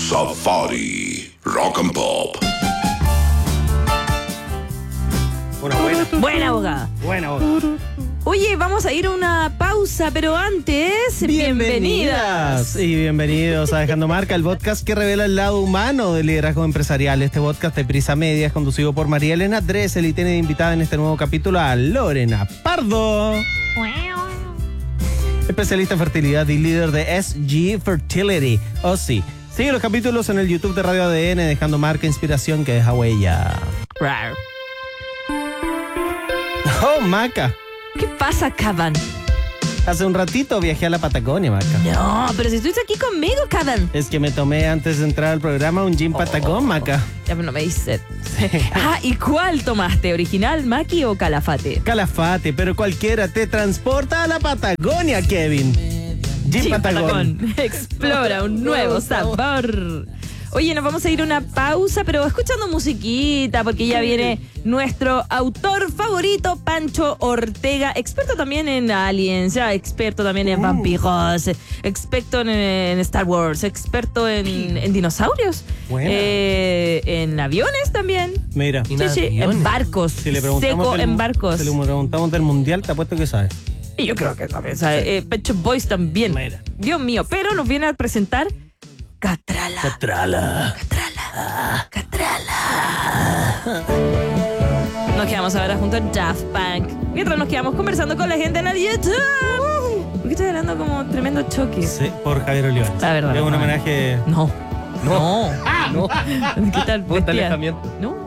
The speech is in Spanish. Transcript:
Safari Rock and Pop. Una buena. Buena, abogada. Buena, abogada. Oye, vamos a ir a una pausa, pero antes, bienvenidas. Y bienvenidos a Dejando Marca, el podcast que revela el lado humano del liderazgo empresarial. Este podcast de Prisa Media es conducido por María Elena Dressel y tiene de invitada en este nuevo capítulo a Lorena Pardo, especialista en fertilidad y líder de SG Fertility. Oh, sí. Sigue los capítulos en el YouTube de Radio ADN, Dejando Marca, inspiración que deja huella. Rar. Oh, Maca. ¿Qué pasa, Caban? Hace un ratito viajé a la Patagonia, Maca. No, pero si estuviste aquí conmigo, Caban. Es que me tomé antes de entrar al programa un gin patagón, Maca. Ya no me dice. ¿Y cuál tomaste? ¿Original, Maki o Calafate? Calafate, pero cualquiera te transporta a la Patagonia, Kevin. Gin patagón. Explora un nuevo sabor. Oye, nos vamos a ir a una pausa, pero escuchando musiquita, porque ya viene nuestro autor favorito, Pancho Ortega, experto también en aliens, ya experto también en vampiros, experto en Star Wars, experto en dinosaurios, en aviones también. Mira, Sí, en barcos, si le preguntamos seco en barcos. Si le preguntamos del mundial, te apuesto que sabes. Y yo creo que también sabe. Pet Shop Boys también. Mira. Dios mío, pero nos viene a presentar Catrala. Catrala. Nos quedamos ahora junto a Daft Punk, mientras nos quedamos conversando con la gente en el YouTube. ¿Por qué estoy hablando como tremendo choque? Sí, por Javier Olivares. La verdad. Es un homenaje. No. No. ¿Qué tal? Buen bestia? alejamiento. No.